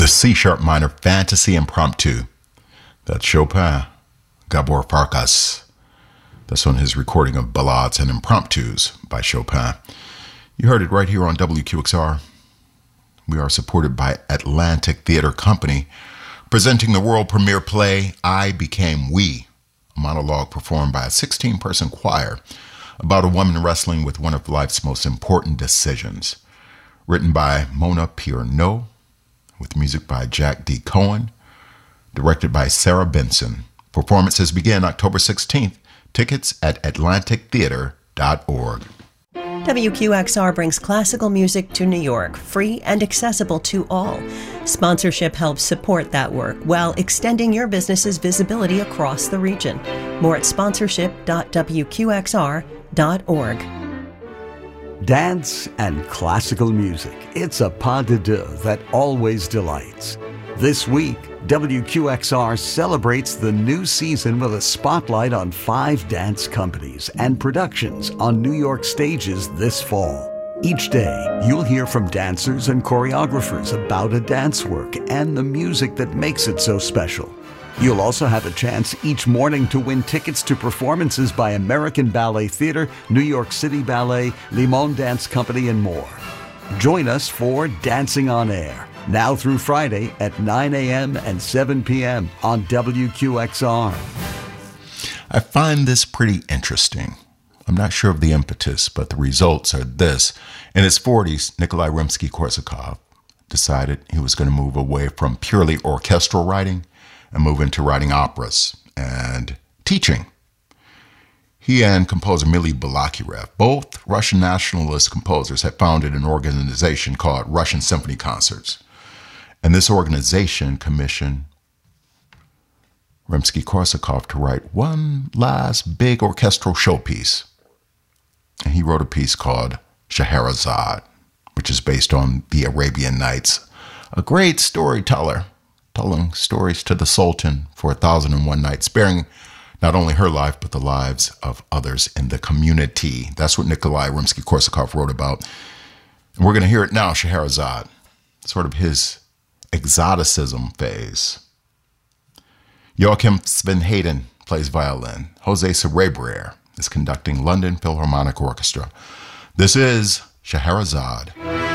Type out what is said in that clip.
The C-sharp minor Fantasy Impromptu. That's Chopin, Gabor Farkas. That's on his recording of Ballades and Impromptus by Chopin. You heard it right here on WQXR. We are supported by Atlantic Theater Company, presenting the world premiere play, I Became We, a monologue performed by a 16-person choir about a woman wrestling with one of life's most important decisions. Written by Mona Pierno, with music by Jack D. Cohen, directed by Sarah Benson. Performances begin October 16th. Tickets at atlantictheater.org. WQXR brings classical music to New York, free and accessible to all. Sponsorship helps support that work while extending your business's visibility across the region. More at sponsorship.wqxr.org. Dance and classical music. It's a pas de deux that always delights. This week, WQXR celebrates the new season with a spotlight on 5 dance companies and productions on New York stages this fall. Each day, you'll hear from dancers and choreographers about a dance work and the music that makes it so special. You'll also have a chance each morning to win tickets to performances by American Ballet Theatre, New York City Ballet, Limon Dance Company, and more. Join us for Dancing on Air, now through Friday at 9 a.m. and 7 p.m. on WQXR. I find this pretty interesting. I'm not sure of the impetus, but the results are this. In his 40s, Nikolai Rimsky-Korsakov decided he was going to move away from purely orchestral writing and move into writing operas and teaching. He and composer Mily Balakirev, both Russian nationalist composers, had founded an organization called Russian Symphony Concerts. And this organization commissioned Rimsky-Korsakov to write one last big orchestral showpiece. And he wrote a piece called Scheherazade, which is based on the Arabian Nights, a great storyteller telling stories to the Sultan for 1001 Nights, sparing not only her life, but the lives of others in the community. That's what Nikolai Rimsky-Korsakov wrote about. And we're going to hear it now, Scheherazade, sort of his exoticism phase. Joachim Sven Hayden plays violin. Jose Cerebrier is conducting London Philharmonic Orchestra. This is Scheherazade.